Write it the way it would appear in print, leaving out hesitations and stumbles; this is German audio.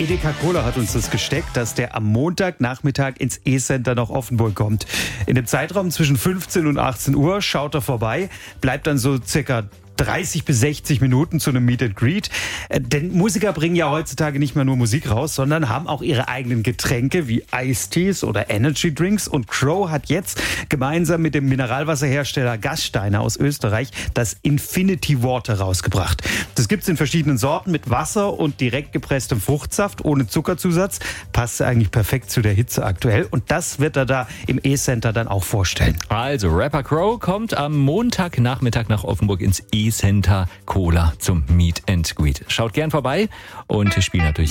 Edeka Cola hat uns das gesteckt, dass der am Montagnachmittag ins E-Center nach Offenburg kommt. In dem Zeitraum zwischen 15 und 18 Uhr schaut er vorbei, bleibt dann so circa 30 bis 60 Minuten zu einem Meet and Greet. Denn Musiker bringen ja heutzutage nicht mehr nur Musik raus, sondern haben auch ihre eigenen Getränke wie Eistees oder Energy Drinks. Und Crow hat jetzt gemeinsam mit dem Mineralwasserhersteller Gasteiner aus Österreich das Infinity Water rausgebracht. Das gibt's in verschiedenen Sorten mit Wasser und direkt gepresstem Fruchtsaft ohne Zuckerzusatz. Passt eigentlich perfekt zu der Hitze aktuell. Und das wird er da im E-Center dann auch vorstellen. Also Rapper Crow kommt am Montagnachmittag nach Offenburg ins E-Center Cola zum Meet and Greet. Schaut gern vorbei und spielt natürlich